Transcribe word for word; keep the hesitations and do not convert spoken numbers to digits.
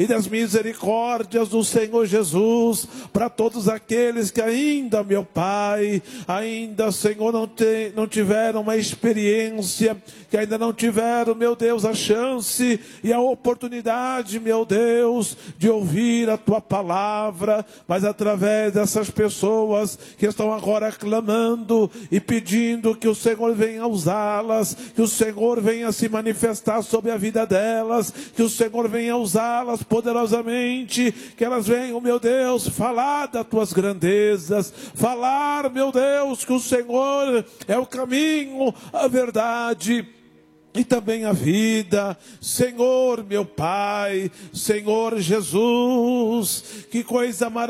e das misericórdias do Senhor Jesus, para todos aqueles que ainda, meu Pai, ainda, Senhor, não, te, não tiveram uma experiência, que ainda não tiveram, meu Deus, a chance e a oportunidade, meu Deus, de ouvir a Tua palavra, mas através dessas pessoas que estão agora clamando e pedindo que o Senhor venha usá-las, que o Senhor venha se manifestar sobre a vida delas, que o Senhor venha usá-las poderosamente, que elas venham, meu Deus, falar das Tuas grandezas, falar, meu Deus, que o Senhor é o caminho, a verdade e também a vida. Senhor, meu Pai, Senhor Jesus, que coisa maravilhosa.